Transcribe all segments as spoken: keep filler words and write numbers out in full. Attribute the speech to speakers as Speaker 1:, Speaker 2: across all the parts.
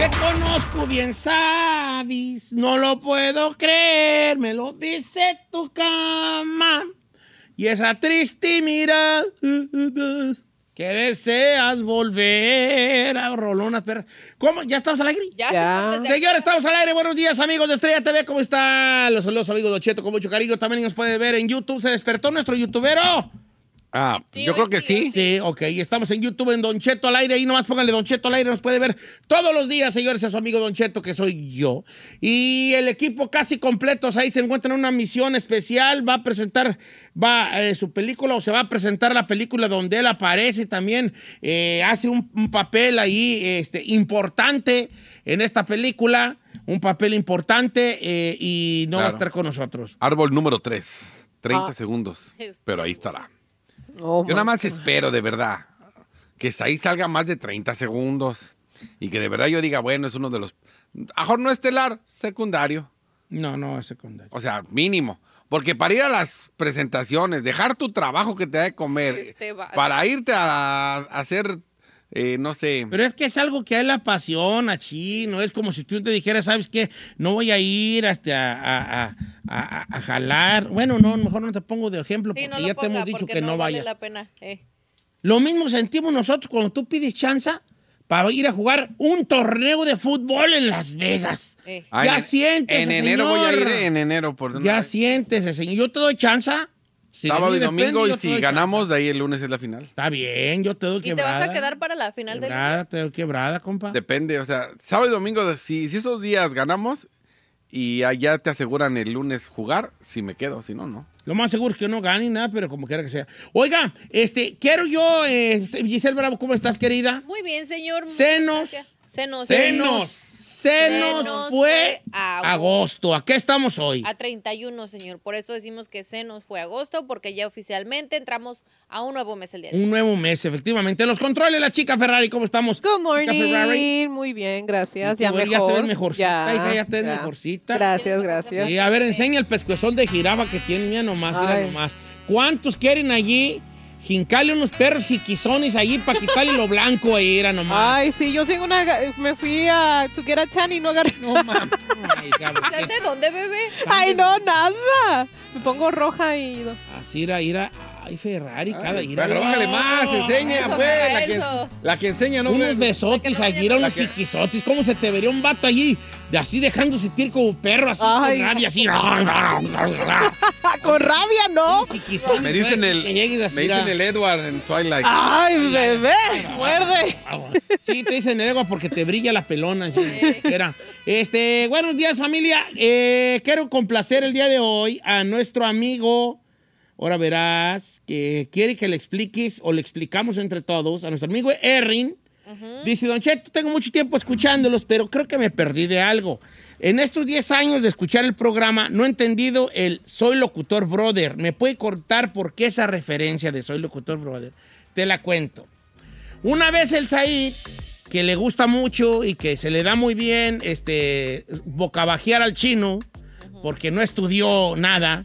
Speaker 1: Te conozco bien, sabes, no lo puedo creer, me lo dice tu cama. Y esa triste mirada que deseas volver a Rolonas Perras. ¿Cómo? ¿Ya estamos al aire?
Speaker 2: Ya.
Speaker 3: Ya.
Speaker 1: Señores, estamos al aire. Buenos días, amigos de Estrella T V. ¿Cómo están? Los saludos, amigos de Don Cheto, con mucho cariño. También nos puede ver en YouTube. ¿Se despertó nuestro youtubero?
Speaker 4: Ah,
Speaker 2: Sí,
Speaker 4: yo
Speaker 2: hoy
Speaker 4: creo que
Speaker 2: sí,
Speaker 4: sí.
Speaker 2: hoy
Speaker 1: Sí, ok. Estamos en YouTube en Don Cheto al aire. Ahí nomás pónganle Don Cheto al aire. Nos puede ver todos los días, señores, a su amigo Don Cheto, que soy yo. Y el equipo casi completos. Ahí se encuentra en una misión especial. Va a presentar va, eh, su película, o se va a presentar la película donde él aparece también. Eh, hace un, un papel ahí este, importante en esta película. Un papel importante eh, y no
Speaker 4: Claro.
Speaker 1: va a estar con nosotros.
Speaker 4: Árbol número tres. treinta
Speaker 3: Ah.
Speaker 4: segundos. Pero ahí estará.
Speaker 3: Oh,
Speaker 4: Yo nada
Speaker 3: my
Speaker 4: más espero, de verdad, que ahí salga más de treinta segundos. Y que de verdad yo diga, bueno, es uno de los... A mejor no estelar, secundario.
Speaker 1: No, no, es secundario.
Speaker 4: O sea, mínimo. Porque para ir a las presentaciones, dejar tu trabajo que te da de comer,
Speaker 2: Este va-
Speaker 4: para irte a, a hacer, eh, no sé...
Speaker 1: Pero es que es algo que a él le apasiona, chino. Es como si tú te dijeras, ¿sabes qué? No voy a ir hasta a, a, a, a jalar. Bueno, no, mejor no te pongo de ejemplo
Speaker 2: Sí,
Speaker 1: porque
Speaker 2: no lo
Speaker 1: ya te
Speaker 2: ponga,
Speaker 1: hemos dicho
Speaker 2: porque
Speaker 1: que no,
Speaker 2: vale
Speaker 1: vayas.
Speaker 2: la pena. Eh.
Speaker 1: Lo mismo sentimos nosotros cuando tú pides chanza para ir a jugar un torneo de fútbol en Las Vegas.
Speaker 2: Eh.
Speaker 4: Ah,
Speaker 1: ya
Speaker 4: en-
Speaker 1: siéntese,
Speaker 4: En enero voy a ir,
Speaker 1: señor.
Speaker 4: eh, en enero. Por una
Speaker 1: Ya
Speaker 4: vez.
Speaker 1: siéntese, señor. Yo te doy chanza. Si de
Speaker 4: Sábado
Speaker 1: mí
Speaker 4: y domingo,
Speaker 1: depende,
Speaker 4: y
Speaker 1: yo te
Speaker 4: si
Speaker 1: doy
Speaker 4: ganamos,
Speaker 1: chanza.
Speaker 4: de ahí el lunes es la final.
Speaker 1: Está bien, yo te doy
Speaker 2: ¿Y te
Speaker 1: quebrada.
Speaker 2: vas a quedar para la final del
Speaker 1: Quebrada,
Speaker 2: lunes?
Speaker 1: te doy quebrada, compa.
Speaker 4: Depende, o sea, sábado y domingo, si, si esos días ganamos y allá te aseguran el lunes jugar, si me quedo, si no, no.
Speaker 1: Lo más seguro es que no gane nada, pero como quiera que sea. Oiga, este, quiero yo, eh, Giselle Bravo, ¿cómo estás, querida?
Speaker 2: Muy bien, señor.
Speaker 1: Senos.
Speaker 2: Gracias. Senos.
Speaker 1: Senos. Senos
Speaker 2: Senos
Speaker 1: fue
Speaker 2: fue agosto.
Speaker 1: agosto. ¿A qué estamos hoy?
Speaker 2: A treinta y uno, señor. Por eso decimos que senos fue agosto, porque ya oficialmente entramos a un nuevo mes el día de hoy.
Speaker 1: Un nuevo mes, efectivamente. Los controles, la chica Ferrari, ¿cómo estamos?
Speaker 3: Good
Speaker 1: Chica Ferrari.
Speaker 3: morning. Muy bien, gracias.
Speaker 1: Qué
Speaker 3: Ya
Speaker 1: bueno,
Speaker 3: mejor.
Speaker 1: Ya te ves mejorcita, hija, ya te ves
Speaker 3: ya.
Speaker 1: mejorcita.
Speaker 3: Gracias, gracias.
Speaker 1: Sí, a ver, enseña el pescuezón de jirafa que tiene, mira nomás, mira
Speaker 3: Ay.
Speaker 1: nomás. ¿Cuántos quieren allí? Jincale unos perros jiquizones allí para quitarle lo blanco ahí, era nomás.
Speaker 3: Ay, sí, yo tengo una... Me fui a to get a tan y no agarré...
Speaker 1: No mames. Ay, cabrón,
Speaker 2: ¿Sabes de dónde, bebé?
Speaker 3: Ay, no, nada. Me pongo roja y...
Speaker 1: así era, ira. Ay, Ferrari, cada ira.
Speaker 4: Pero bájale más, enseña,
Speaker 2: Eso,
Speaker 4: pues. La que,
Speaker 2: eso.
Speaker 4: la que enseña, ¿no?
Speaker 1: Unos
Speaker 4: ves?
Speaker 1: besotis
Speaker 2: La que no
Speaker 1: allí,
Speaker 2: vaya-
Speaker 1: unos
Speaker 4: la que-
Speaker 1: jiquizotis. ¿Cómo se te vería un vato allí? De así dejándose sentir como perro, así
Speaker 3: Ay.
Speaker 1: con rabia, así.
Speaker 3: Con rabia, ¿no?
Speaker 1: Jiquizones,
Speaker 4: Me dicen
Speaker 1: güey,
Speaker 4: el,
Speaker 1: que llegues así,
Speaker 4: me dicen
Speaker 1: mira.
Speaker 4: el Edward en Twilight.
Speaker 3: Ay, bebé, muerde.
Speaker 1: Sí, te dicen el ego porque te brilla la pelona. Sí, era. Este, buenos días, familia. Eh, quiero complacer el día de hoy a nuestro amigo. Ahora verás que quiere que le expliques o le explicamos entre todos a nuestro amigo Errin. Dice, Don Cheto, tengo mucho tiempo escuchándolos, pero creo que me perdí de algo. En estos diez años de escuchar el programa, no he entendido el Soy Locutor Brother. ¿Me puede contar por qué esa referencia de Soy Locutor Brother? Te la cuento. Una vez el Said, que le gusta mucho y que se le da muy bien este, bocabajear al chino, porque no estudió nada,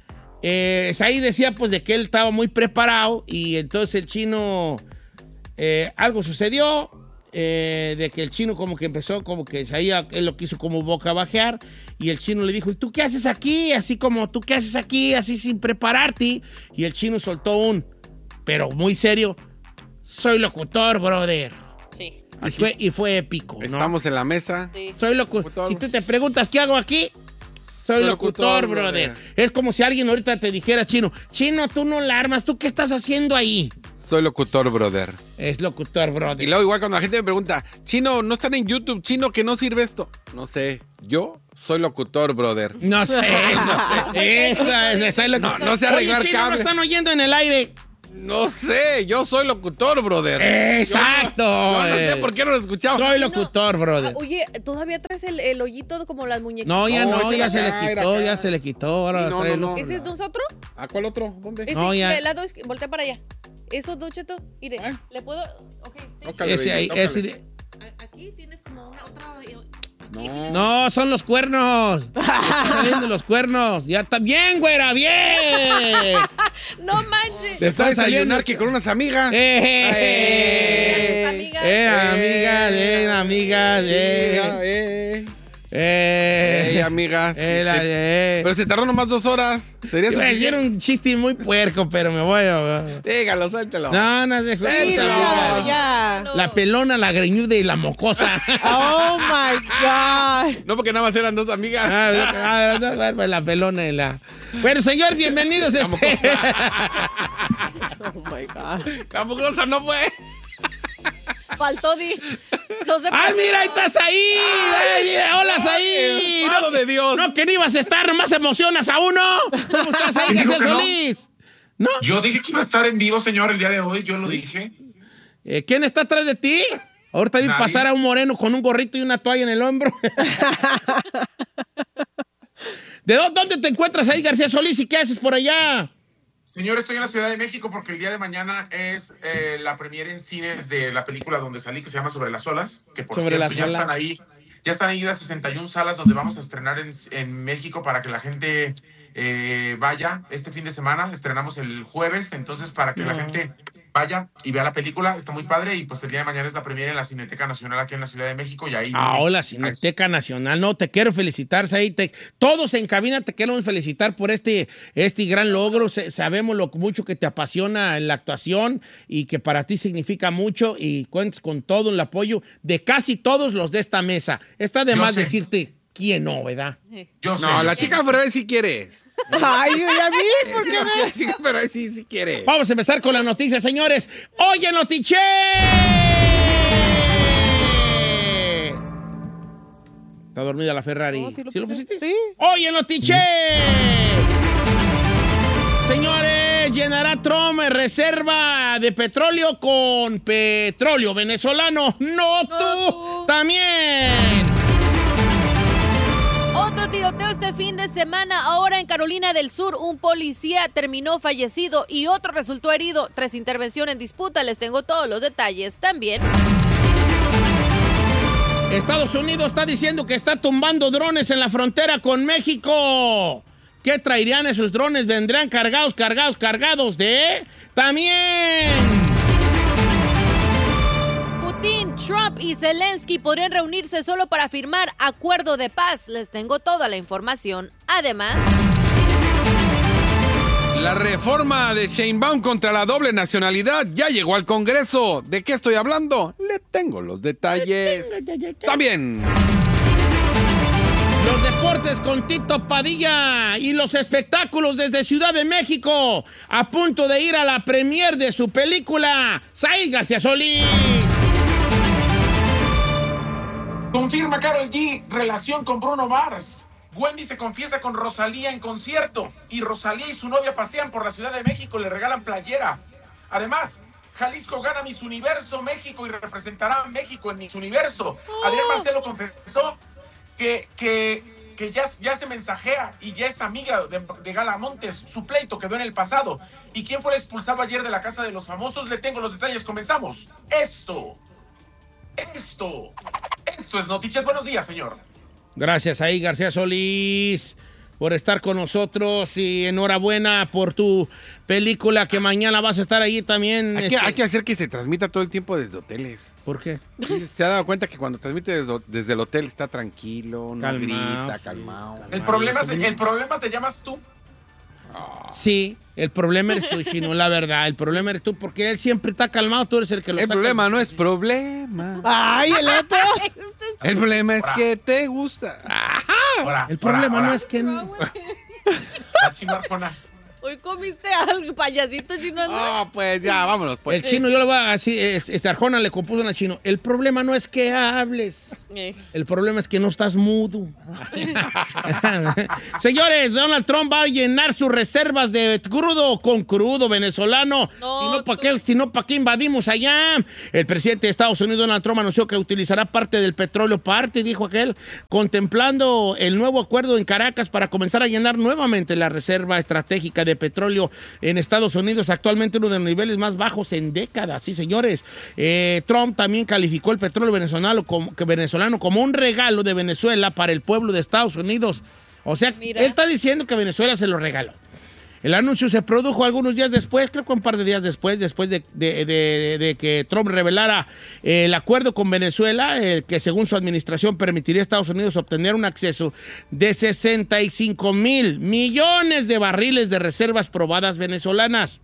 Speaker 1: eh, Said decía pues de que él estaba muy preparado y entonces el chino, eh, algo sucedió, eh, de que el chino como que empezó, como que Said, él lo quiso como bocabajear y el chino le dijo, ¿y tú qué haces aquí? Así como, ¿tú qué haces aquí? Así sin prepararte. Y el chino soltó un, pero muy serio, soy locutor, brother.
Speaker 2: Sí.
Speaker 1: Y fue, y fue épico, ¿no?
Speaker 4: Estamos en la mesa.
Speaker 2: Sí.
Speaker 1: Soy locutor.
Speaker 4: Locutor.
Speaker 1: Si tú te preguntas qué hago aquí, soy
Speaker 4: Soy
Speaker 1: locutor,
Speaker 4: locutor,
Speaker 1: brother.
Speaker 4: brother.
Speaker 1: Es como si alguien ahorita te dijera, Chino, Chino, tú no la armas, ¿tú qué estás haciendo ahí?
Speaker 4: Soy locutor, brother.
Speaker 1: Es locutor, brother.
Speaker 4: Y luego igual cuando la gente me pregunta, Chino, ¿no están en YouTube? Chino, ¿que no sirve esto? No sé, yo soy locutor, brother.
Speaker 1: No sé, eso. Esa, esa, esa es lo
Speaker 4: No,
Speaker 1: que-
Speaker 4: no sé
Speaker 1: Oye,
Speaker 4: arreglar
Speaker 1: Chino, no
Speaker 4: cables.
Speaker 1: están oyendo en el aire.
Speaker 4: No sé, yo soy locutor, brother.
Speaker 1: Exacto.
Speaker 4: Yo no, yo no sé
Speaker 1: eh.
Speaker 4: por qué no lo he escuchado.
Speaker 1: Soy locutor, brother.
Speaker 2: Ah, oye, ¿todavía traes el, el hoyito como las muñequitas?
Speaker 1: No, ya
Speaker 4: No,
Speaker 1: no,
Speaker 4: ese
Speaker 1: ya
Speaker 4: era
Speaker 1: se le
Speaker 4: acá, era
Speaker 1: quitó,
Speaker 4: acá.
Speaker 1: ya se le quitó. Ahora
Speaker 4: Sí, no,
Speaker 1: trae
Speaker 4: no,
Speaker 1: el
Speaker 4: no.
Speaker 1: otro.
Speaker 2: ¿Ese es nosotros?
Speaker 4: ¿A cuál otro? ¿Dónde?
Speaker 2: Ese,
Speaker 1: No, ya.
Speaker 2: del lado izqui- voltea para allá. ¿Eso, Don Cheto? Mire,
Speaker 4: ¿Eh?
Speaker 2: ¿le puedo...? Ok, este-
Speaker 4: Tócale,
Speaker 1: Ese ahí,
Speaker 4: tócale.
Speaker 1: ese de-
Speaker 2: a- aquí tienes como una otra...
Speaker 4: No.
Speaker 1: No, son los cuernos. Están saliendo los cuernos. Ya está bien, güera, bien.
Speaker 2: No manches.
Speaker 1: Te
Speaker 4: Está a
Speaker 1: están saliendo
Speaker 4: desayunar que con unas amigas.
Speaker 1: Eh,
Speaker 2: Eh,
Speaker 1: eh,
Speaker 2: amigas.
Speaker 1: eh, amigas, eh, amigas, eh,
Speaker 4: Eh,
Speaker 1: eh,
Speaker 4: eh, amigas.
Speaker 1: eh, la- eh.
Speaker 4: Pero se tardó nomás dos horas. Sería
Speaker 1: Iba a decir
Speaker 4: suficiente.
Speaker 1: un chiste muy puerco, pero me voy a...
Speaker 4: Dígalo, suéltelo.
Speaker 1: No, no se
Speaker 3: Dilo,
Speaker 1: amigas.
Speaker 3: ya.
Speaker 1: La pelona, la greñuda y la mocosa.
Speaker 3: Oh my God.
Speaker 4: No, porque nada más eran dos amigas.
Speaker 1: Ah, ah, no, no, la pelona y la... Bueno, señor, bienvenidos a este...
Speaker 3: Oh my God.
Speaker 4: La mugrosa no fue.
Speaker 2: Faltó Di. No sé
Speaker 1: ¡Ah,
Speaker 2: por qué
Speaker 1: mira, ahí
Speaker 2: no.
Speaker 1: estás ahí! Ay, ¡Hola, ahí!
Speaker 4: Hermano de Dios.
Speaker 1: No, que no ibas a estar, nomás emocionas a uno. ¿Cómo estás ahí,
Speaker 5: ¿Quién dijo
Speaker 1: García
Speaker 5: que no?
Speaker 1: Solís? ¿No?
Speaker 5: Yo dije que iba a estar en vivo, señor, el día de hoy. Yo lo dije.
Speaker 1: Eh, ¿Quién está atrás de ti? Ahorita vi
Speaker 5: Nadie.
Speaker 1: pasar a un moreno con un gorrito y una toalla en el hombro. ¿De dó- dónde te encuentras ahí, García Solís, y qué haces por allá?
Speaker 5: Señor, estoy en la Ciudad de México porque el día de mañana es eh, la premiere en cines de la película donde salí, que se llama Sobre las Olas, que por
Speaker 1: Sobre
Speaker 5: cierto
Speaker 1: las
Speaker 5: ya
Speaker 1: Olas.
Speaker 5: están ahí. Ya están ahí las sesenta y una salas donde vamos a estrenar en, en México para que la gente eh, vaya este fin de semana. Estrenamos el jueves, entonces para que la gente vaya y vea la película. Está muy padre y pues el día de mañana es la premiere en la Cineteca Nacional aquí en la Ciudad de México y ahí...
Speaker 1: Ah, hola, Cineteca Nacional. No, te quiero felicitar, ahí. Te, todos en cabina te queremos felicitar por este, este gran logro. Se- sabemos lo mucho que te apasiona en la actuación y que para ti significa mucho y cuentas con todo el apoyo de casi todos los de esta mesa. Está de
Speaker 5: Yo
Speaker 1: más
Speaker 5: sé.
Speaker 1: decirte quién no, ¿verdad?
Speaker 5: Yo sé,
Speaker 4: No,
Speaker 5: yo
Speaker 4: la
Speaker 5: sé,
Speaker 4: chica
Speaker 5: yo sé.
Speaker 4: Ferrari sí quiere.
Speaker 3: Ay, ¿y a mí? ¿Por
Speaker 4: Sí,
Speaker 3: qué
Speaker 4: no
Speaker 3: me-
Speaker 4: quiere, la chica Ferrari sí, sí quiere.
Speaker 1: Vamos a empezar con las noticias, señores. ¡Oye, Notiche! Está dormida la Ferrari.
Speaker 3: Oh, ¿sí lo
Speaker 1: ¿Sí lo
Speaker 3: pusiste?
Speaker 1: pusiste?
Speaker 3: Sí.
Speaker 1: ¡Oye, Notiche! Señores, llenará Trump reserva de petróleo con petróleo venezolano. No,
Speaker 2: No,
Speaker 1: tú,
Speaker 2: tú.
Speaker 1: también.
Speaker 2: Otro tiroteo este fin de semana. Ahora en Carolina del Sur, un policía terminó fallecido y otro resultó herido tras intervención en disputa. Les tengo todos los detalles también.
Speaker 1: Estados Unidos está diciendo que está tumbando drones en la frontera con México. ¿Qué traerían esos drones? ¿Vendrían cargados, cargados, cargados de...? ¡También!
Speaker 2: Putin, Trump y Zelensky podrían reunirse solo para firmar acuerdo de paz. Les tengo toda la información. Además,
Speaker 4: La reforma de Sheinbaum contra la doble nacionalidad ya llegó al Congreso. ¿De qué estoy hablando? Le tengo los detalles. También.
Speaker 1: Los deportes con Tito Padilla y los espectáculos desde Ciudad de México, a punto de ir a la premier de su película, Said García Solís.
Speaker 5: Confirma Karol G relación con Bruno Mars. Wendy se confiesa con Rosalía en concierto y Rosalía y su novia pasean por la Ciudad de México, le regalan playera. Además, Jalisco gana Miss Universo México y representará a México en Miss Universo. Adrián Marcelo confesó que, que, que ya, ya se mensajea y ya es amiga de, de Gala Montes. Su pleito quedó en el pasado. ¿Y quién fue el expulsado ayer de la Casa de los Famosos? Le tengo los detalles. Comenzamos. Esto, esto, esto es Noticias. Buenos días, señor.
Speaker 1: Gracias ahí, García Solís, por estar con nosotros y enhorabuena por tu película que mañana vas a estar ahí también.
Speaker 4: Hay que,
Speaker 1: este,
Speaker 4: hay que hacer que se transmita todo el tiempo desde hoteles.
Speaker 1: ¿Por qué?
Speaker 4: Sí, se ha dado cuenta que cuando transmite desde, desde el hotel está tranquilo, no
Speaker 1: Calmado,
Speaker 4: grita,
Speaker 1: sí,
Speaker 4: calmado.
Speaker 1: calmado.
Speaker 5: El problema, es, el problema te llamas tú.
Speaker 1: Sí, el problema eres tú, Chino, la verdad. El problema eres tú, porque él siempre está calmado, tú eres el que lo
Speaker 4: El
Speaker 1: sacas.
Speaker 4: problema no es problema.
Speaker 3: Ay, el otro.
Speaker 4: El problema es que te gusta.
Speaker 5: Ahora,
Speaker 1: El problema
Speaker 5: ahora,
Speaker 1: no
Speaker 5: ahora.
Speaker 1: es que... no-
Speaker 5: La Chino Arjona.
Speaker 2: hoy comiste algo, payasito chino.
Speaker 4: Ah, pues ya, vámonos. Pues.
Speaker 1: El Chino, yo le voy a decir, es- este Arjona le compuso una Chino. El problema no es que hables.
Speaker 2: Eh.
Speaker 1: El problema es que no estás mudo. Señores, Donald Trump va a llenar sus reservas de crudo con crudo venezolano.
Speaker 2: No,
Speaker 1: si no, ¿para
Speaker 2: tú-
Speaker 1: qué, si no, ¿para qué invadimos allá? El presidente de Estados Unidos, Donald Trump, anunció que utilizará parte del petróleo, parte, dijo aquel, contemplando el nuevo acuerdo en Caracas para comenzar a llenar nuevamente la reserva estratégica de petróleo en Estados Unidos, actualmente uno de los niveles más bajos en décadas. Sí, señores. Eh, Trump también calificó el petróleo venezolano como, que venezolano como un regalo de Venezuela para el pueblo de Estados Unidos. O sea,
Speaker 2: Mira.
Speaker 1: él está diciendo que Venezuela se lo regaló. El anuncio se produjo algunos días después, creo que un par de días después, después de, de, de, de que Trump revelara eh, el acuerdo con Venezuela, eh, que según su administración permitiría a Estados Unidos obtener un acceso de sesenta y cinco mil millones de barriles de reservas probadas venezolanas.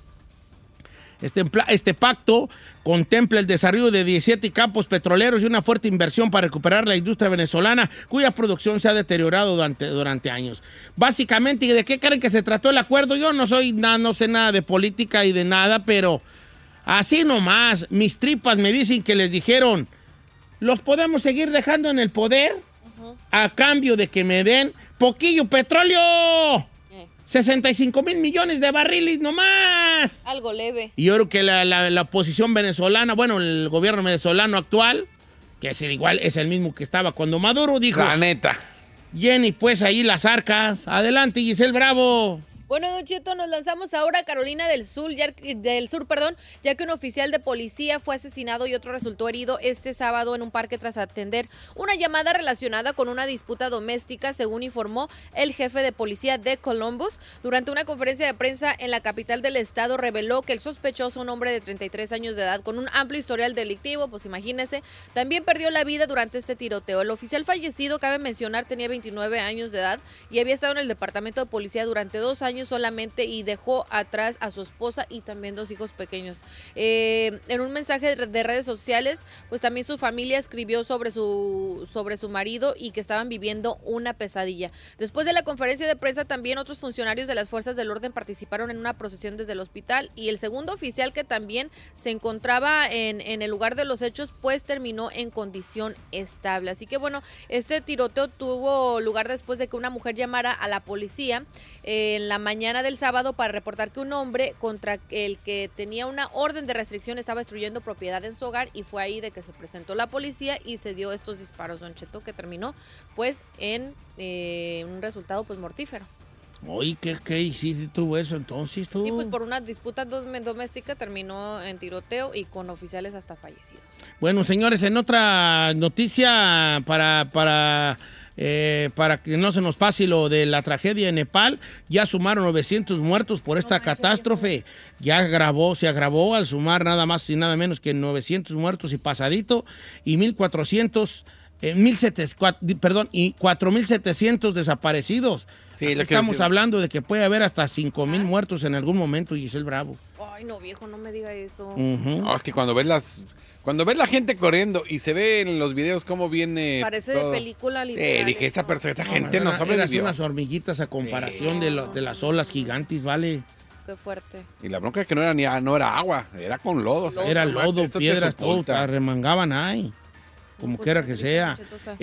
Speaker 1: Este, este pacto contempla el desarrollo de diecisiete campos petroleros y una fuerte inversión para recuperar la industria venezolana, cuya producción se ha deteriorado durante, durante años. Básicamente, ¿de qué creen que se trató el acuerdo? Yo no soy nada, no sé nada de política y de nada, pero así nomás, mis tripas me dicen que les dijeron, ¿los podemos seguir dejando en el poder? Uh-huh. A cambio de que me den poquillo petróleo. sesenta y cinco mil millones de barriles nomás.
Speaker 2: Algo leve.
Speaker 1: Y yo creo que la, la, la oposición venezolana, bueno, el gobierno venezolano actual, que es el, igual es el mismo que estaba cuando Maduro, dijo...
Speaker 4: La neta.
Speaker 1: Jenny, pues ahí las arcas. Adelante, Giselle Bravo.
Speaker 2: Bueno, Don Cheto, nos lanzamos ahora a Carolina del Sur, ya, del Sur, perdón, ya que un oficial de policía fue asesinado y otro resultó herido este sábado en un parque tras atender una llamada relacionada con una disputa doméstica, según informó el jefe de policía de Columbus. Durante una conferencia de prensa en la capital del estado, reveló que el sospechoso, un hombre de treinta y tres años de edad con un amplio historial delictivo, pues imagínese, también perdió la vida durante este tiroteo. El oficial fallecido, cabe mencionar, tenía veintinueve años de edad y había estado en el departamento de policía durante dos años solamente y dejó atrás a su esposa y también dos hijos pequeños. Eh, en un mensaje de redes sociales, pues también su familia escribió sobre su, sobre su marido y que estaban viviendo una pesadilla. Después de la conferencia de prensa, también otros funcionarios de las fuerzas del orden participaron en una procesión desde el hospital y el segundo oficial, que también se encontraba en, en el lugar de los hechos, pues terminó en condición estable. Así que bueno, este tiroteo tuvo lugar después de que una mujer llamara a la policía eh, en la mañana del sábado para reportar que un hombre contra el que tenía una orden de restricción estaba destruyendo propiedad en su hogar, y fue ahí de que se presentó la policía y se dio estos disparos, Don Cheto, que terminó pues en eh, un resultado pues mortífero.
Speaker 1: Oye, ¿qué, qué difícil tuvo eso entonces tú?
Speaker 2: Sí, pues por una disputa doméstica terminó en tiroteo y con oficiales hasta fallecidos.
Speaker 1: Bueno, señores, en otra noticia para... para Eh, para que no se nos pase lo de la tragedia en Nepal, ya sumaron novecientos muertos por esta no, catástrofe. Ya agravó, se agravó al sumar nada más y nada menos que novecientos muertos y pasadito, y mil cuatrocientos, eh, mil setecientos, perdón, y cuatro mil setecientos desaparecidos. Sí, estamos hablando de que puede haber hasta cinco mil muertos en algún momento, Giselle Bravo.
Speaker 2: Ay, no, viejo, no me diga eso.
Speaker 1: Uh-huh.
Speaker 4: No, es que cuando ves las... Cuando ves la gente corriendo y se ve en los videos cómo viene.
Speaker 2: Parece
Speaker 4: todo.
Speaker 2: de película literal.
Speaker 4: Sí, dije, esa, persona, esa
Speaker 1: no,
Speaker 4: gente no,
Speaker 1: era,
Speaker 4: sabe
Speaker 1: eran
Speaker 4: vivir.
Speaker 1: unas hormiguitas a comparación sí. de, lo, de las olas gigantes, ¿vale?
Speaker 2: Qué fuerte.
Speaker 4: Y la bronca es que no era, ni, no era agua, era con lodo.
Speaker 1: lodo era lodo, piedras, todo, remangaban ahí. Como quiera que sea.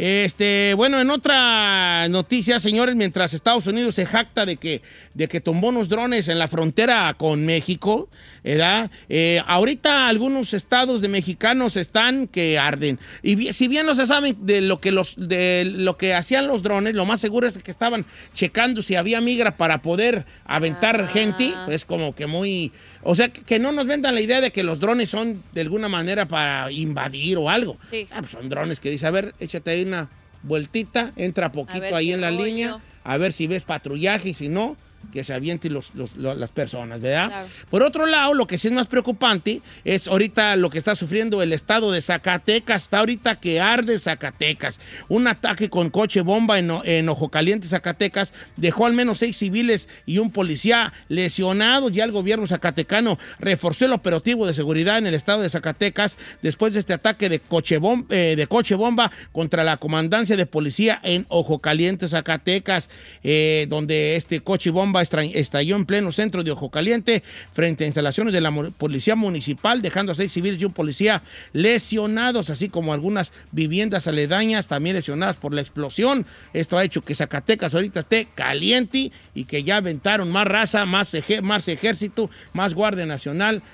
Speaker 1: Este, bueno, en otra noticia, señores, mientras Estados Unidos se jacta de que, de que tumbó unos drones en la frontera con México, ¿verdad? Eh, ahorita algunos estados de mexicanos están que arden. Y si bien no se saben de lo que los, de lo que hacían los drones, lo más seguro es que estaban checando si había migra para poder aventar ah. gente, pues como que muy... O sea, que, que no nos vendan la idea de que los drones son de alguna manera para invadir o algo. Sí. Ah, pues son drones que dicen, a ver, échate ahí una vueltita, entra poquito ahí en la rollo. línea, a ver si ves patrullaje, y si no, que se avienten los, los, los, las personas, ¿verdad? Claro. Por otro lado, lo que sí es más preocupante es ahorita lo que está sufriendo el estado de Zacatecas. Está ahorita que arde Zacatecas. Un ataque con coche bomba en, en Ojo Caliente, Zacatecas, dejó al menos seis civiles y un policía lesionados. Ya el gobierno zacatecano reforzó el operativo de seguridad en el estado de Zacatecas después de este ataque de coche bomba, eh, de coche bomba contra la comandancia de policía en Ojo Caliente, Zacatecas, eh, donde este coche bomba estalló en pleno centro de Ojo Caliente frente a instalaciones de la policía municipal, dejando a seis civiles y un policía lesionados, así como algunas viviendas aledañas también lesionadas por la explosión. Esto ha hecho que Zacatecas ahorita esté caliente y que ya aventaron más raza, más, ej- más ejército, más Guardia Nacional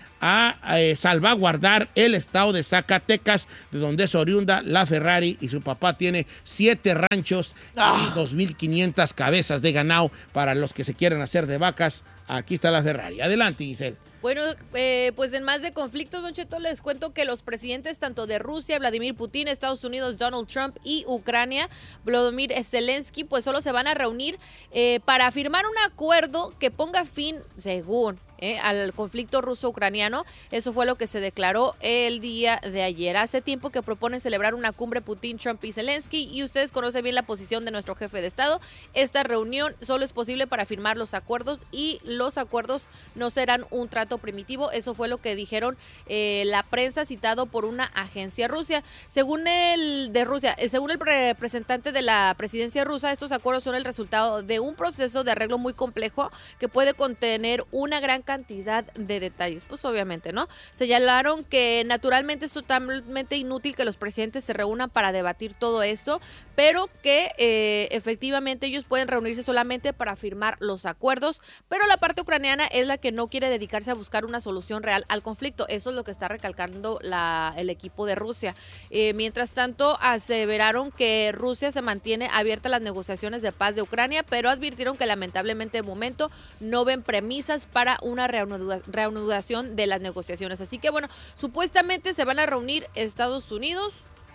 Speaker 1: a eh, salvaguardar el estado de Zacatecas, de donde es oriunda la Ferrari, y su papá tiene siete ranchos ah. y dos mil quinientas cabezas de ganado para los que se quieren hacer de vacas Aquí está la Ferrari. Adelante, Giselle.
Speaker 2: Bueno, eh, pues en más de conflictos, Don Cheto, les cuento que los presidentes tanto de Rusia, Vladimir Putin, Estados Unidos, Donald Trump y Ucrania, Volodymyr Zelensky, pues solo se van a reunir eh, para firmar un acuerdo que ponga fin, según Eh, al conflicto ruso-ucraniano. Eso fue lo que se declaró el día de ayer. Hace tiempo que proponen celebrar una cumbre Putin, Trump y Zelensky, y ustedes conocen bien la posición de nuestro jefe de Estado. Esta reunión solo es posible para firmar los acuerdos, y los acuerdos no serán un trato primitivo. Eso fue lo que dijeron eh, la prensa, citado por una agencia rusa. Según el de Rusia, eh, según el representante de la presidencia rusa, estos acuerdos son el resultado de un proceso de arreglo muy complejo que puede contener una gran cantidad de detalles, pues obviamente, ¿no? Señalaron que naturalmente es totalmente inútil que los presidentes se reúnan para debatir todo esto, pero que eh, efectivamente ellos pueden reunirse solamente para firmar los acuerdos, pero la parte ucraniana es la que no quiere dedicarse a buscar una solución real al conflicto. Eso es lo que está recalcando la, el equipo de Rusia. Eh, mientras tanto, aseveraron que Rusia se mantiene abierta a las negociaciones de paz de Ucrania, pero advirtieron que lamentablemente de momento no ven premisas para un una reanuda, reanudación de las negociaciones. Así que bueno, supuestamente se van a reunir Estados Unidos,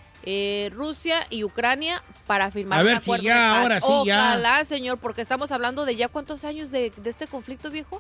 Speaker 2: eh, Rusia y Ucrania para firmar
Speaker 1: a
Speaker 2: un
Speaker 1: ver
Speaker 2: acuerdo
Speaker 1: si ya,
Speaker 2: de paz.
Speaker 1: ahora sí,
Speaker 2: Ojalá,
Speaker 1: ya.
Speaker 2: señor, porque estamos hablando de ya cuántos años de, de este conflicto, viejo.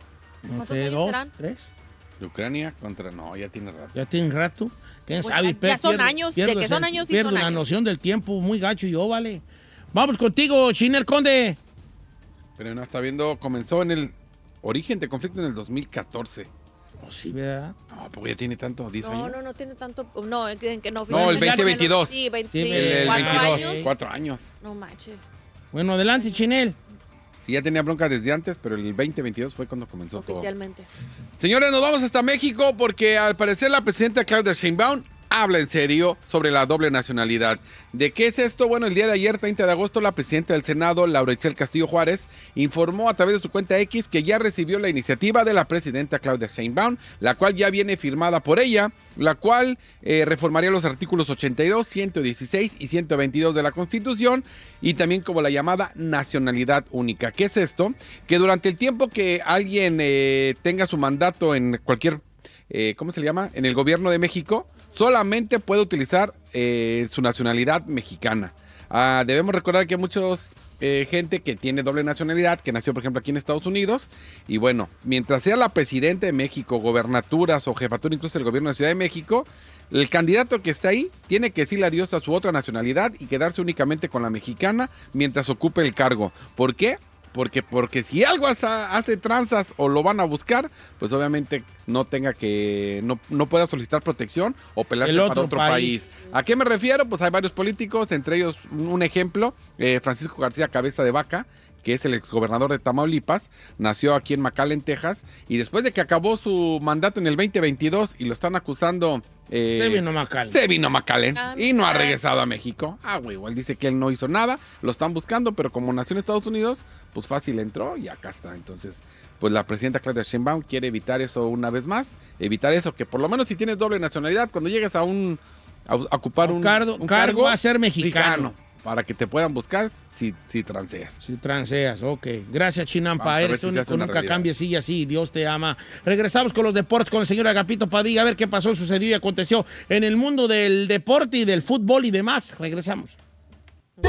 Speaker 1: No
Speaker 2: ¿Cuántos
Speaker 1: sé,
Speaker 2: años
Speaker 1: dos,
Speaker 2: serán?
Speaker 1: tres.
Speaker 4: De Ucrania contra... No, ya tiene rato.
Speaker 1: Ya tiene rato. ¿Quién
Speaker 2: Pues
Speaker 1: sabe?
Speaker 2: ya- ya son años, de
Speaker 1: pierdo
Speaker 2: que son
Speaker 1: el-
Speaker 2: años, sí
Speaker 1: pierdo
Speaker 2: son
Speaker 1: la
Speaker 2: años.
Speaker 1: noción del tiempo muy gacho yo, vale. Vamos contigo, Chinel Conde.
Speaker 4: Pero no, está viendo, comenzó en el origen de conflicto en el dos mil catorce.
Speaker 1: Oh, sí, ¿verdad?
Speaker 4: No, porque ya tiene tanto, diez
Speaker 2: No,
Speaker 4: años.
Speaker 2: no, no tiene tanto. No, en que, que no.
Speaker 4: No, el
Speaker 2: finalmente
Speaker 4: veinte veintidós.
Speaker 2: Sí, veinte,
Speaker 1: Sí,
Speaker 4: El, el
Speaker 2: cuatro
Speaker 4: veintidós,
Speaker 2: años.
Speaker 4: cuatro años.
Speaker 2: No manches.
Speaker 1: Bueno, adelante, Chinel.
Speaker 4: Sí, ya tenía bronca desde antes, pero el veinte veintidós fue cuando comenzó todo.
Speaker 2: Oficialmente.
Speaker 4: Señores, nos vamos hasta México porque al parecer la presidenta Claudia Sheinbaum habla en serio sobre la doble nacionalidad. ¿De qué es esto? Bueno, el día de ayer, treinta de agosto, la presidenta del Senado, Laura Itzel Castillo Juárez, informó a través de su cuenta X que ya recibió la iniciativa de la presidenta Claudia Sheinbaum, la cual ya viene firmada por ella, la cual eh, reformaría los artículos ochenta y dos, ciento dieciséis y ciento veintidós de la Constitución, y también como la llamada nacionalidad única. ¿Qué es esto? Que durante el tiempo que alguien eh, tenga su mandato en cualquier, eh, ¿cómo se le llama? En el gobierno de México, solamente puede utilizar eh, su nacionalidad mexicana. Ah, debemos recordar que hay muchos eh, gente que tiene doble nacionalidad, que nació, por ejemplo, aquí en Estados Unidos. Y bueno, mientras sea la presidenta de México, gobernaturas o jefatura incluso del gobierno de Ciudad de México, el candidato que está ahí tiene que decirle adiós a su otra nacionalidad y quedarse únicamente con la mexicana mientras ocupe el cargo. ¿Por qué? Porque, porque si algo hace, hace tranzas o lo van a buscar, pues obviamente no tenga que, no, no pueda solicitar protección o pelearse
Speaker 1: El
Speaker 4: para
Speaker 1: otro
Speaker 4: otro
Speaker 1: país.
Speaker 4: país. ¿A qué me refiero? Pues hay varios políticos, entre ellos un ejemplo, eh, Francisco García Cabeza de Vaca, que es el exgobernador de Tamaulipas, nació aquí en McAllen, Texas, y después de que acabó su mandato en el veinte veintidós y lo están acusando... Eh,
Speaker 1: Se vino McAllen.
Speaker 4: Se vino McAllen
Speaker 2: Ah,
Speaker 4: y no ha
Speaker 2: mira.
Speaker 4: regresado a México. Ah, güey, igual dice que él no hizo nada, lo están buscando, pero como nació en Estados Unidos, pues fácil entró y acá está. Entonces, pues la presidenta Claudia Sheinbaum quiere evitar eso una vez más, evitar eso, que por lo menos si tienes doble nacionalidad, cuando llegues a un a, a ocupar un,
Speaker 1: Un cargo-
Speaker 4: un
Speaker 1: cargo va a ser mexicano.
Speaker 4: para que te puedan buscar si, si transeas.
Speaker 1: Si transeas, ok. Gracias, Chinampa.
Speaker 4: Vamos a ver
Speaker 1: Eres
Speaker 4: si se
Speaker 1: único,
Speaker 4: hace una
Speaker 1: nunca
Speaker 4: realidad.
Speaker 1: cambies, sigue así. Dios te ama. Regresamos con los deportes con el señor Agapito Padilla. A ver qué pasó, sucedió y aconteció en el mundo del deporte y del fútbol y demás. Regresamos.